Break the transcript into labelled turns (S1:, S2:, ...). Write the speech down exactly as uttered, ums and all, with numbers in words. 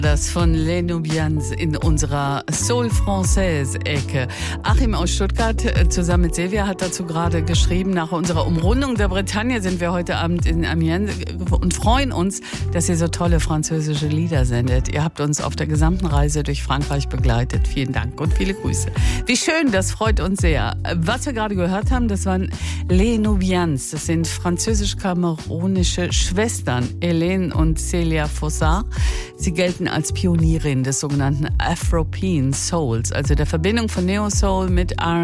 S1: Das von Les Nubians in unserer Soul-Française-Ecke. Achim aus Stuttgart zusammen mit Silvia hat dazu gerade geschrieben, nach unserer Umrundung der Bretagne sind wir heute Abend in Amiens und freuen uns, dass ihr so tolle französische Lieder sendet. Ihr habt uns auf der gesamten Reise durch Frankreich begleitet. Vielen Dank und viele Grüße. Wie schön, das freut uns sehr. Was wir gerade gehört haben, das waren Les Nubians. Das sind französisch-kamerunische Schwestern, Hélène und Célia Fossard. Sie gelten als Pionierin des sogenannten Afropean Souls, also der Verbindung von Neo Soul mit R